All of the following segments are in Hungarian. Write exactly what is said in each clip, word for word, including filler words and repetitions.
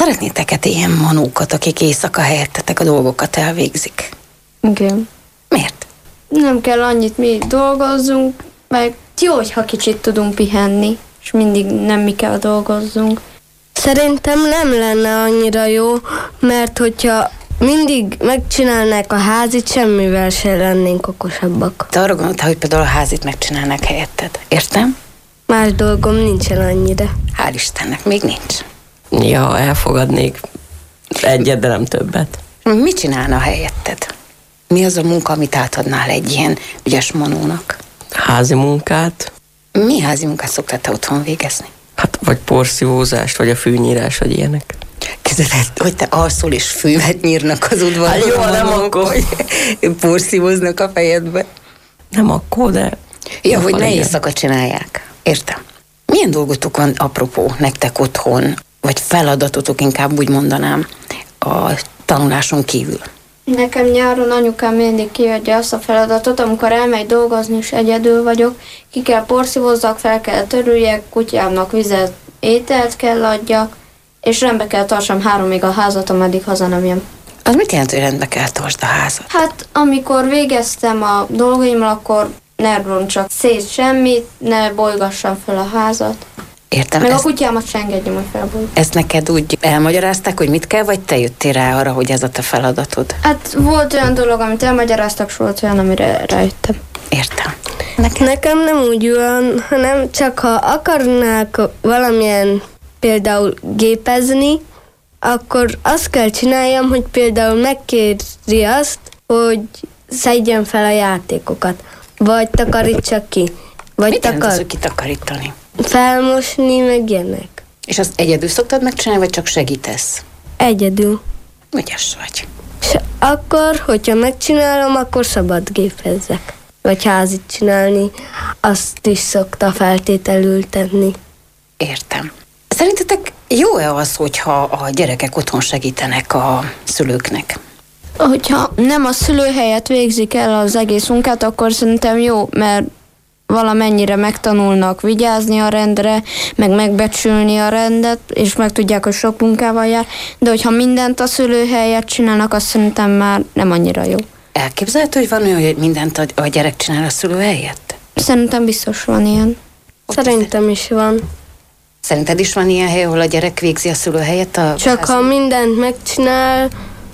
Szeretnétek-e ilyen manókat, akik éjszaka helyettetek a dolgokat elvégzik? Igen. Miért? Nem kell annyit mi dolgozzunk, meg jó, hogyha kicsit tudunk pihenni, és mindig nem mi kell dolgozzunk. Szerintem nem lenne annyira jó, mert hogyha mindig megcsinálnák a házit, semmivel se lennénk okosabbak. Te arra gondoltál, hogy például a házit megcsinálnák helyetted. Értem? Más dolgom nincsen annyira. Hál' Istennek, még nincs. Ja, elfogadnék egyet, de nem többet. Mit csinálna helyetted? Mi az a munka, amit átadnál egy ilyen ügyes manónak? Házi munkát. Mi házi munkát szoktál te otthon végezni? Hát vagy porszívózást, vagy a fűnyírás, vagy ilyenek. Képzeld, hogy te alszol és fűvet nyírnak az udvaron. Hát jó, nem akkor. Hogy porszívóznak a fejedbe. Nem akkor, de... Ja, hogy ne éjszaka csinálják. Értem. Milyen dolgotok van apropó nektek otthon, vagy feladatotok, inkább úgy mondanám, a tanuláson kívül? Nekem nyáron anyukám mindig kiadja azt a feladatot, amikor elmegy dolgozni, és egyedül vagyok, ki kell porszívozzak, fel kell törüljek, kutyámnak vizet, ételt kell adjak, és rendbe kell tartsam háromig a házat, ameddig haza nem jön. Az mit jelent, hogy rendbe kell tartsd a házat? Hát, amikor végeztem a dolgaimmal, akkor ne roncsak szét semmit, ne bolygassam fel a házat. Értem. Meg ezt, a kutyámat se engedjem, hogy felbolyg. Ezt neked úgy elmagyarázták, hogy mit kell, vagy te jöttél rá arra, hogy ez a te feladatod? Hát volt olyan dolog, amit elmagyaráztak, és volt olyan, amire rájöttem. Értem. Nekem, Nekem nem úgy van, hanem csak ha akarnák valamilyen például gépezni, akkor azt kell csináljam, hogy például megkéri azt, hogy szedjen fel a játékokat, vagy takarítsak ki. Vagy mit jelent takar... az, hogy kitakarítani? Felmosni, meg ilyenek. És azt egyedül szoktad megcsinálni, vagy csak segítesz? Egyedül. Ügyes vagy. És akkor, hogyha megcsinálom, akkor szabad gépezzek. Vagy házit csinálni, azt is szokta feltételül tenni. Értem. Szerintetek jó-e az, hogyha a gyerekek otthon segítenek a szülőknek? Hogyha nem a szülő helyett végzik el az egész munkát, akkor szerintem jó, mert valamennyire megtanulnak vigyázni a rendre, meg megbecsülni a rendet, és meg tudják, hogy sok munkával jár, de hogyha mindent a szülő helyett csinálnak, azt szerintem már nem annyira jó. Elképzelhető, hogy van olyan, hogy mindent a, a gyerek csinál a szülő helyett? Szerintem biztos van ilyen. Szerintem is van. Szerinted is van ilyen hely, ahol a gyerek végzi a szülő helyett? A Csak ha mindent megcsinál,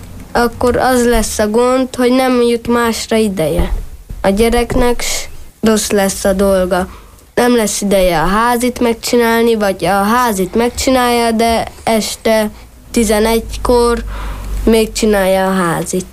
akkor az lesz a gond, hogy nem jut másra ideje. A gyereknek rossz lesz a dolga. Nem lesz ideje a házit megcsinálni, vagy a házit megcsinálja, de este tizenegykor még csinálja a házit.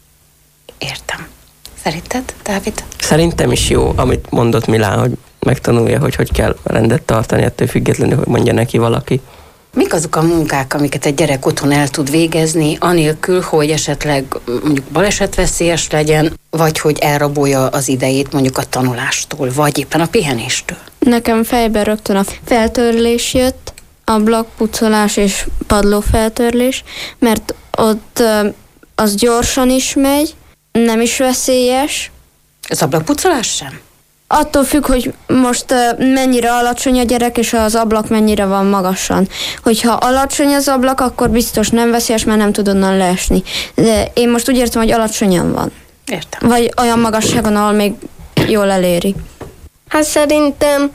Értem. Szerinted, Dávid? Szerintem is jó, amit mondott Milán, hogy megtanulja, hogy hogy kell rendet tartani, ettől függetlenül, hogy mondja neki valaki. Mik azok a munkák, amiket egy gyerek otthon el tud végezni, anélkül, hogy esetleg mondjuk balesetveszélyes legyen, vagy hogy elrabolja az idejét mondjuk a tanulástól, vagy éppen a pihenéstől? Nekem fejben rögtön a feltörlés jött, ablakpucolás és padlófeltörlés, mert ott az gyorsan is megy, nem is veszélyes. Az ablakpucolás sem? Attól függ, hogy most mennyire alacsony a gyerek, és az ablak mennyire van magasan. Hogyha alacsony az ablak, akkor biztos nem veszélyes, mert nem tud onnan leesni. De én most úgy értem, hogy alacsonyan van. Értem. Vagy olyan magasságon, ahol még jól eléri. Hát szerintem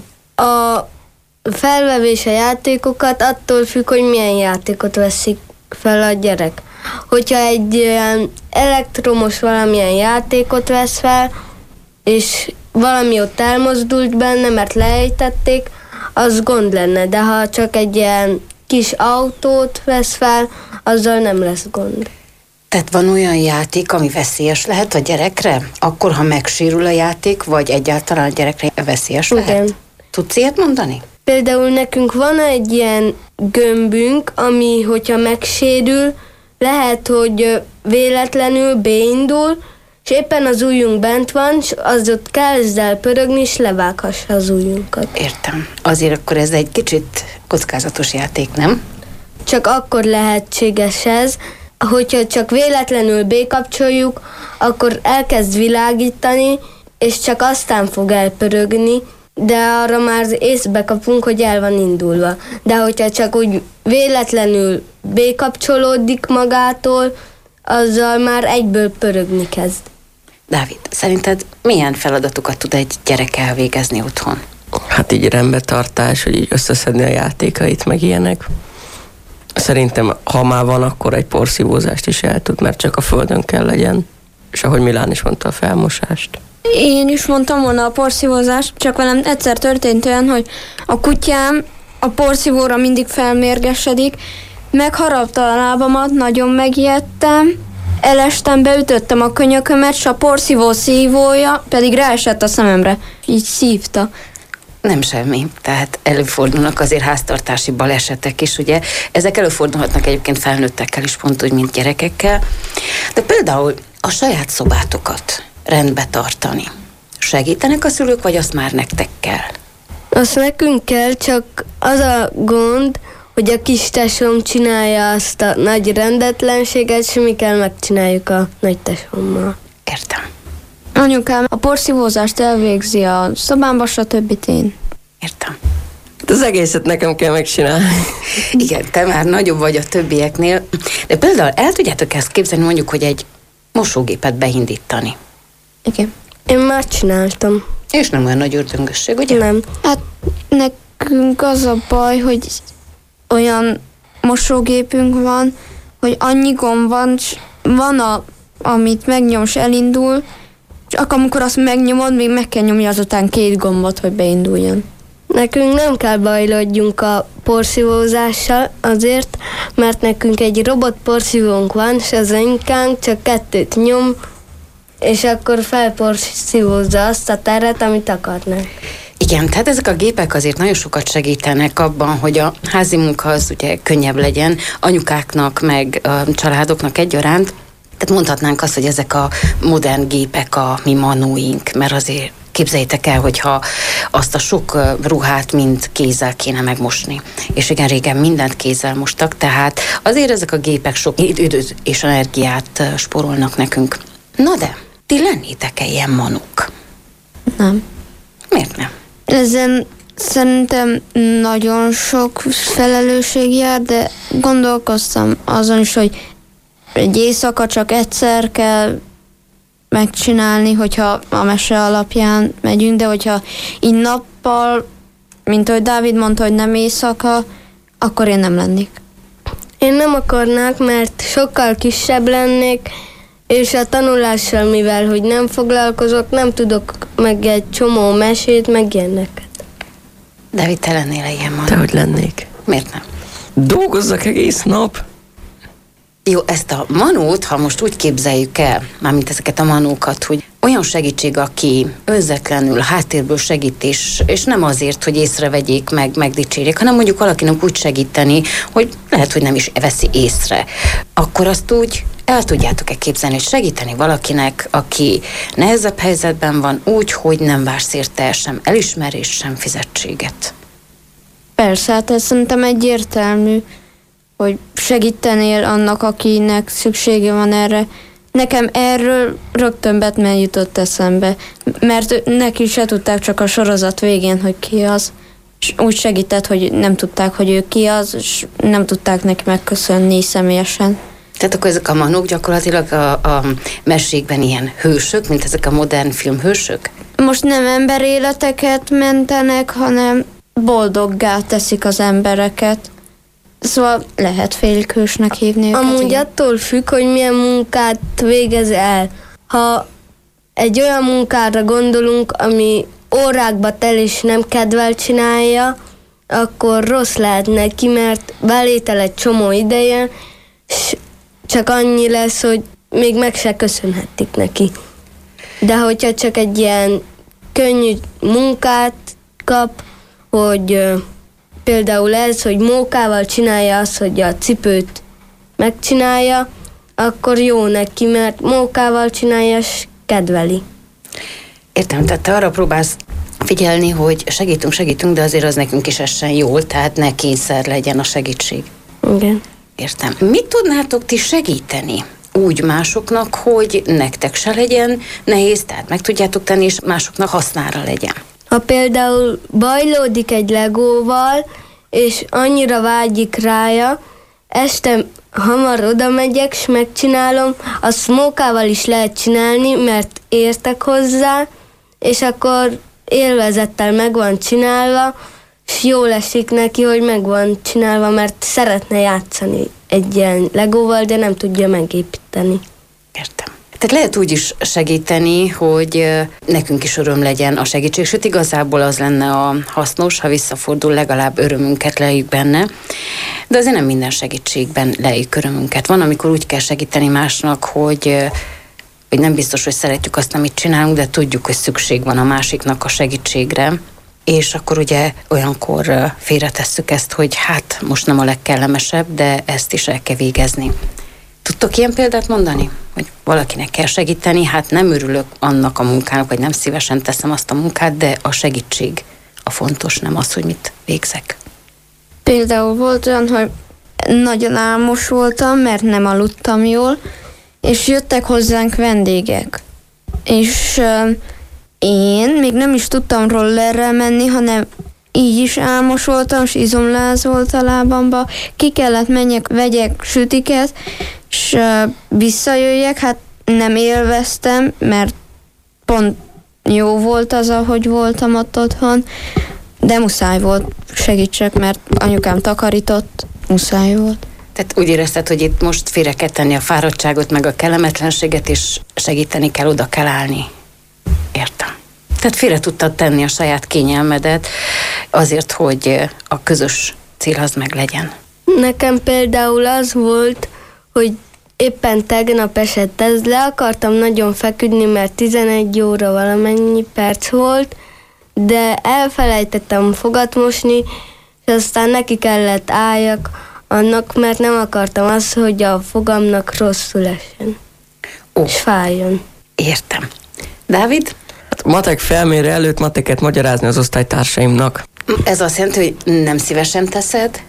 a felvevés a játékokat attól függ, hogy milyen játékot veszik fel a gyerek. Hogyha egy ilyen elektromos valamilyen játékot vesz fel, és valami ott elmozdult benne, mert lejtették, az gond lenne, de ha csak egy ilyen kis autót vesz fel, azzal nem lesz gond. Tehát van olyan játék, ami veszélyes lehet a gyerekre? Akkor, ha megsérül a játék, vagy egyáltalán a gyerekre veszélyes lehet? Igen. Tudsz ilyet mondani? Például nekünk van egy ilyen gömbünk, ami, hogyha megsérül, lehet, hogy véletlenül beindul, és éppen az ujjunk bent van, és az ott kezd el pörögni, és levághassa az ujjunkat. Értem. Azért akkor ez egy kicsit kockázatos játék, nem? Csak akkor lehetséges ez, hogyha csak véletlenül bekapcsoljuk, akkor elkezd világítani, és csak aztán fog elpörögni, de arra már észbe kapunk, hogy el van indulva. De hogyha csak úgy véletlenül bekapcsolódik magától, azzal már egyből pörögni kezd. Dávid, szerinted milyen feladatokat tud egy gyerek elvégezni otthon? Hát így rendbetartás, hogy így összeszedni a játékait, meg ilyenek. Szerintem, ha már van, akkor egy porszívózást is el tud, mert csak a földön kell legyen. És ahogy Milán is mondta, a felmosást. Én is mondtam volna a porszívózást, csak velem egyszer történt olyan, hogy a kutyám a porszívóra mindig felmérgesedik, megharapta a lábamat, nagyon megijedtem, elestem, beütöttem a könyökömet, s a porszívó szívója pedig ráesett a szememre. Így szívta. Nem semmi, tehát előfordulnak azért háztartási balesetek is, ugye? Ezek előfordulhatnak egyébként felnőttekkel is, pont úgy, mint gyerekekkel. De például a saját szobátokat rendbe tartani. Segítenek a szülők, vagy azt már nektek kell? Azt nekünk kell, csak az a gond, hogy a kis tesóm csinálja azt a nagy rendetlenséget, és mi kell megcsináljuk a nagy tesómmal. Értem. Anyukám a porszívózást elvégzi a szobámba, stb. Én. Értem. Az egészet nekem kell megcsinálni. Igen, te már nagyobb vagy a többieknél, de például el tudjátok ezt képzelni, mondjuk, hogy egy mosógépet beindítani. Igen. Én már csináltam. És nem olyan nagy ördöngösség, ugye? Nem. Hát nekünk az a baj, hogy olyan mosógépünk van, hogy annyi gomb van, s van, a, amit megnyomsz, elindul, csak amikor azt megnyomod, még meg kell nyomni azután két gombot, hogy beinduljon. Nekünk nem kell bajlódjunk a porszívózással azért, mert nekünk egy robot porszívónk van, és az anyukánk csak kettőt nyom, és akkor felporszívózza azt a teret, amit akarnak. Igen, tehát ezek a gépek azért nagyon sokat segítenek abban, hogy a házi munka az ugye könnyebb legyen anyukáknak, meg a családoknak egyaránt. Tehát mondhatnánk azt, hogy ezek a modern gépek a mi manóink, mert azért képzeljétek el, hogyha azt a sok ruhát mind kézzel kéne megmosni. És igen, régen mindent kézzel mostak, tehát azért ezek a gépek sok időt és energiát spórolnak nekünk. Na de, ti lennétek-e ilyen manók? Nem. Miért nem? Ezen szerintem nagyon sok felelősség jár, de gondolkoztam azon is, hogy egy éjszaka csak egyszer kell megcsinálni, hogyha a mese alapján megyünk, de hogyha így nappal, mint ahogy Dávid mondta, hogy nem éjszaka, akkor én nem lennék. Én nem akarnák, mert sokkal kisebb lennék, és a tanulással, mivel hogy nem foglalkozok, nem tudok meg egy csomó mesét, meg ilyeneket. Dávid, te lennél ilyen manó? Dehogy lennék. Miért nem? Dolgozzak egész nap. Jó, ezt a manót, ha most úgy képzeljük el, mármint ezeket a manókat, hogy olyan segítség, aki önzetlenül háttérből segít, és, és nem azért, hogy észrevegyék, meg, megdicsérjék, hanem mondjuk valakinek úgy segíteni, hogy lehet, hogy nem is veszi észre. Akkor azt úgy el tudjátok-e képzelni, hogy segíteni valakinek, aki nehezebb helyzetben van, úgy, hogy nem vársz érte sem elismerést, sem fizetséget? Persze, hát ez szerintem egyértelmű, hogy segítenél annak, akinek szüksége van erre. Nekem erről rögtön Batman jutott eszembe, mert neki se tudták csak a sorozat végén, hogy ki az. És úgy segített, hogy nem tudták, hogy ő ki az, és nem tudták neki megköszönni személyesen. Tehát akkor ezek a manók gyakorlatilag a, a mesékben ilyen hősök, mint ezek a modern filmhősök? Most nem emberéleteket mentenek, hanem boldoggá teszik az embereket. Szóval lehet félhősnek hívni őket. Amúgy igen. attól függ, hogy milyen munkát végez el. Ha egy olyan munkára gondolunk, ami órákba tel és nem kedvel csinálja, akkor rossz lehet neki, mert belétel egy csomó ideje, és csak annyi lesz, hogy még meg se köszönhetik neki. De hogyha csak egy ilyen könnyű munkát kap, hogy például ez, hogy mókával csinálja azt, hogy a cipőt megcsinálja, akkor jó neki, mert mókával csinálja, és kedveli. Értem, tehát te arra próbálsz figyelni, hogy segítünk, segítünk, de azért az nekünk is essen jól, tehát ne kényszer legyen a segítség. Igen. Értem. Mit tudnátok ti segíteni úgy másoknak, hogy nektek se legyen nehéz, tehát meg tudjátok tenni, és másoknak hasznára legyen? Ha például bajlódik egy legóval, és annyira vágyik rája, este hamar oda megyek, és megcsinálom, azt mókával is lehet csinálni, mert értek hozzá, és akkor élvezettel meg van csinálva, és jól esik neki, hogy meg van csinálva, mert szeretne játszani egy ilyen legóval, de nem tudja megépíteni. Értem. Tehát lehet úgy is segíteni, hogy nekünk is öröm legyen a segítség, sőt igazából az lenne a hasznos, ha visszafordul, legalább örömünket lejjük benne, de azért nem minden segítségben lejjük örömünket. Van, amikor úgy kell segíteni másnak, hogy, hogy nem biztos, hogy szeretjük azt, amit csinálunk, de tudjuk, hogy szükség van a másiknak a segítségre, és akkor ugye olyankor félretesszük ezt, hogy hát most nem a legkellemesebb, de ezt is el kell végezni. Tudtok ilyen példát mondani? Hogy valakinek kell segíteni, hát nem örülök annak a munkának, vagy nem szívesen teszem azt a munkát, de a segítség a fontos, nem az, hogy mit végzek. Például volt olyan, hogy nagyon álmos voltam, mert nem aludtam jól, és jöttek hozzánk vendégek. És uh, én még nem is tudtam rollerrel menni, hanem így is álmos voltam, és izomláz volt a lábamba. Ki kellett menjek, vegyek sütiket, és uh, visszajöjjek, hát nem élveztem, mert pont jó volt az, ahogy voltam ott otthon, de muszáj volt segítsek, mert anyukám takarított, muszáj volt. Tehát úgy érezted, hogy itt most félre kell tenni a fáradtságot, meg a kellemetlenséget, és segíteni kell, oda kell állni. Értem. Tehát félre tudtad tenni a saját kényelmedet azért, hogy a közös cél az meg legyen. Nekem például az volt, hogy éppen tegnap esett ez, le akartam nagyon feküdni, mert tizenegy óra valamennyi perc volt, de elfelejtettem fogat mosni, és aztán neki kellett álljak annak, mert nem akartam azt, hogy a fogamnak rosszul essen. Ó, és fájjon. Értem. Dávid? Hát matek felmérő előtt mateket magyarázni az osztálytársaimnak. Ez azt jelenti, hogy nem szívesen teszed?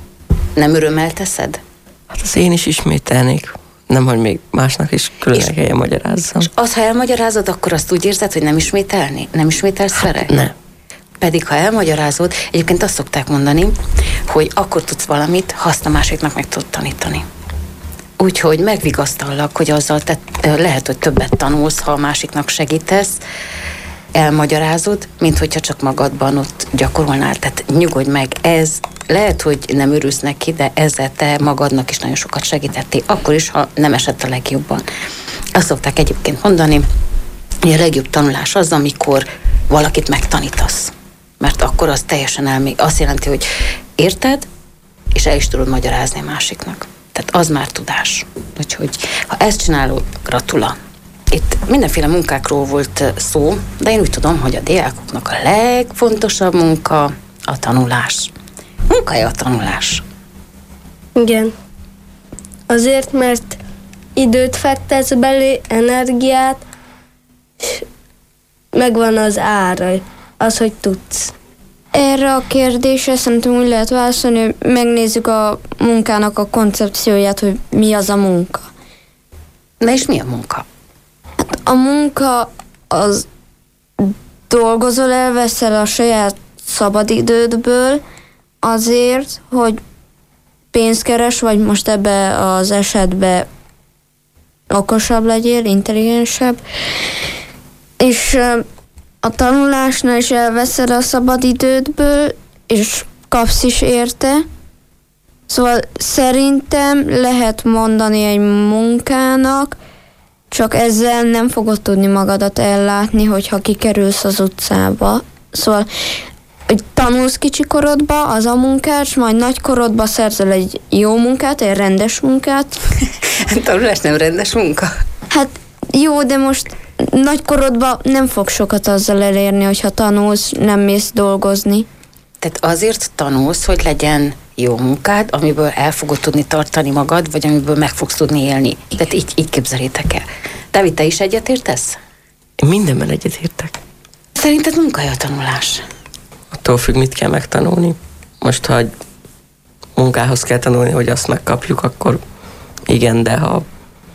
Nem örömmel teszed? Hát az én is ismételnék. Nem, hogy még másnak is külön kelljen magyarázzam. És az, ha elmagyarázod, akkor azt úgy érzed, hogy nem ismételni? Nem ismételsz vele? Hát ne. Pedig ha elmagyarázod, egyébként azt szokták mondani, hogy akkor tudsz valamit, ha azt a másiknak meg tudod tanítani. Úgyhogy megvigasztallak, hogy azzal te lehet, hogy többet tanulsz, ha a másiknak segítesz, elmagyarázod, mint hogyha csak magadban ott gyakorolnál. Tehát nyugodj meg, ez lehet, hogy nem örülsz neki, de ezzel te magadnak is nagyon sokat segítettél, akkor is, ha nem esett a legjobban. Azt szokták egyébként mondani, hogy a legjobb tanulás az, amikor valakit megtanítasz. Mert akkor az teljesen elmé... azt jelenti, hogy érted, és el is tudod magyarázni a másiknak. Tehát az már tudás. Úgyhogy ha ezt csinálod, gratula. Itt mindenféle munkákról volt szó, de én úgy tudom, hogy a diákoknak a legfontosabb munka a tanulás. Munkája a tanulás. Igen. Azért, mert időt fektetsz belé, energiát, és megvan az ára, az, hogy tudsz. Erre a kérdésre szerintem úgy lehet válaszolni, hogy megnézzük a munkának a koncepcióját, hogy mi az a munka. Na és mi a munka? Hát a munka az dolgozol, elveszel a saját szabadidődből azért, hogy pénzt keres, vagy most ebbe az esetben okosabb legyél, intelligensebb. És a tanulásnál is elveszed a szabadidődből, és kapsz is érte. Szóval szerintem lehet mondani egy munkának, csak ezzel nem fogod tudni magadat ellátni, hogyha kikerülsz az utcába. Szóval, hogy tanulsz kicsikorodba, az a munkás, majd nagykorodba szerzel egy jó munkát, egy rendes munkát. Tanulás nem rendes munka? Hát jó, de most nagykorodban nem fog sokat azzal elérni, hogyha tanulsz, nem mész dolgozni. Tehát azért tanulsz, hogy legyen jó munkád, amiből el fogod tudni tartani magad, vagy amiből meg fogsz tudni élni. Tehát így, így képzeljétek el. Dávid, te is egyetértesz? Én mindenben egyetértek. Szerinted munkája a tanulás? Attól függ, mit kell megtanulni. Most, ha egy munkához kell tanulni, hogy azt megkapjuk, akkor igen, de ha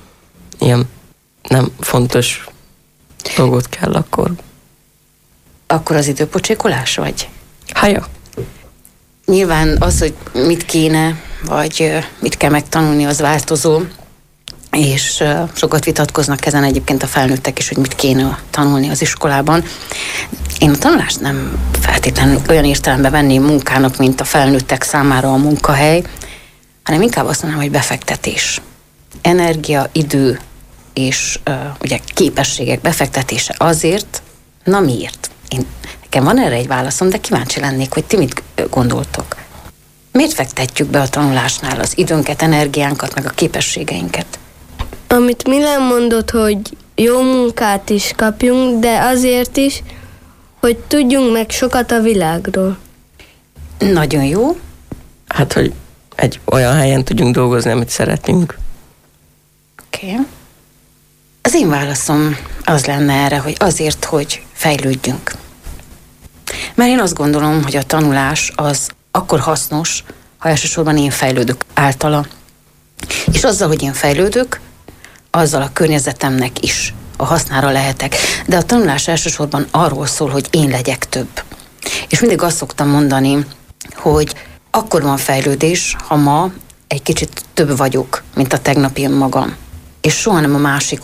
ilyen nem fontos dolgot kell, akkor... akkor az időpocsékolás vagy? Hája. Nyilván az, hogy mit kéne, vagy mit kell megtanulni, az változó, és sokat vitatkoznak ezen egyébként a felnőttek is, hogy mit kéne tanulni az iskolában. Én a tanulást nem feltétlenül olyan értelemben venném munkának, mint a felnőttek számára a munkahely, hanem inkább azt mondanám, hogy befektetés. Energia, idő és uh, ugye képességek befektetése azért, na miért? Én, nekem van erre egy válaszom, de kíváncsi lennék, hogy ti mit gondoltok. Miért fektetjük be a tanulásnál az időnket, energiánkat, meg a képességeinket? Amit Milán mondott, hogy jó munkát is kapjunk, de azért is, hogy tudjunk meg sokat a világról. Nagyon jó. Hát, hogy egy olyan helyen tudjunk dolgozni, amit szeretünk. Oké. Okay. Az én válaszom az lenne erre, hogy azért, hogy fejlődjünk. Mert én azt gondolom, hogy a tanulás az akkor hasznos, ha elsősorban én fejlődök általa. És azzal, hogy én fejlődök, azzal a környezetemnek is a hasznára lehetek. De a tanulás elsősorban arról szól, hogy én legyek több. És mindig azt szoktam mondani, hogy akkor van fejlődés, ha ma egy kicsit több vagyok, mint a tegnapi önmagam. És soha nem a másik